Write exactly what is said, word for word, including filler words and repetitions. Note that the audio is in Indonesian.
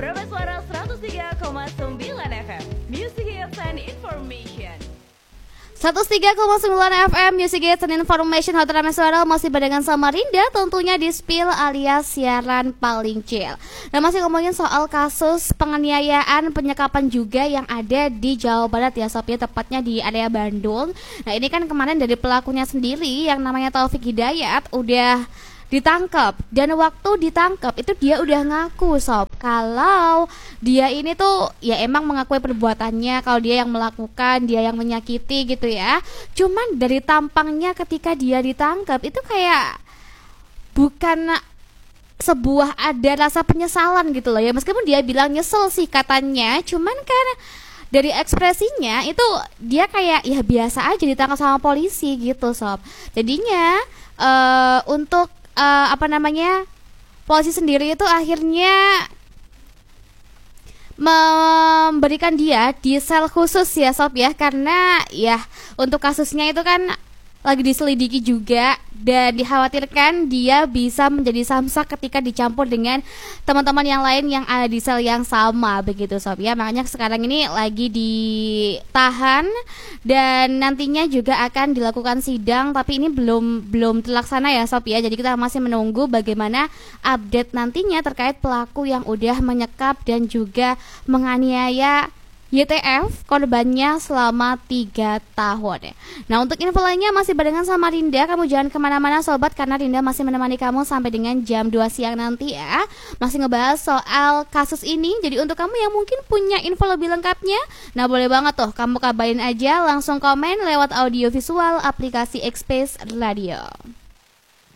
Prima Suara seratus tiga koma sembilan F M, Music Hits and Information. seratus tiga koma sembilan F M Music Hits and Information. Hotel Prima Suara masih barengan sama Rinda, tentunya di Spill alias siaran paling chill. Nah, masih ngomongin soal kasus penganiayaan, penyekapan juga yang ada di Jawa Barat ya Sob, ya, tepatnya di area Bandung. Nah, ini kan kemarin dari pelakunya sendiri yang namanya Taufik Hidayat udah ditangkap, dan waktu ditangkap itu dia udah ngaku Sob kalau dia ini tuh ya emang mengakui perbuatannya, kalau dia yang melakukan, dia yang menyakiti gitu ya. Cuman dari tampangnya ketika dia ditangkap itu kayak bukan sebuah ada rasa penyesalan gitu loh ya, meskipun dia bilang nyesel sih katanya, cuman kan dari ekspresinya itu dia kayak ya biasa aja ditangkap sama polisi gitu Sob. Jadinya uh, untuk Uh, apa namanya polisi sendiri itu akhirnya memberikan dia di sel khusus ya Sob ya, karena ya untuk kasusnya itu kan lagi diselidiki juga, dan dikhawatirkan dia bisa menjadi samsak ketika dicampur dengan teman-teman yang lain yang ada di sel yang sama begitu Sob ya. Makanya sekarang ini lagi ditahan dan nantinya juga akan dilakukan sidang, tapi ini belum belum terlaksana ya Sob ya. Jadi kita masih menunggu bagaimana update nantinya terkait pelaku yang udah menyekap dan juga menganiaya Y T F korbannya selama tiga tahun. Nah, untuk info lainnya masih barengan sama Rinda. Kamu jangan kemana-mana sobat, karena Rinda masih menemani kamu sampai dengan jam dua siang nanti ya. Masih ngebahas soal kasus ini. Jadi untuk kamu yang mungkin punya info lebih lengkapnya, nah boleh banget tuh kamu kabarin aja, langsung komen lewat audio visual aplikasi X-Space Radio.